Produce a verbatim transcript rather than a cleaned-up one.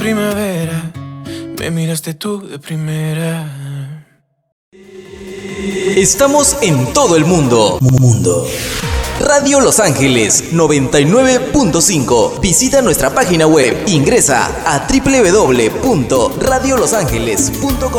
Primavera, me miraste tú de primera. Estamos en todo el mundo. Mundo. Radio Los Ángeles noventa y nueve punto cinco. Visita nuestra página web. Ingresa a doble u doble u doble u punto radio los ángeles punto com.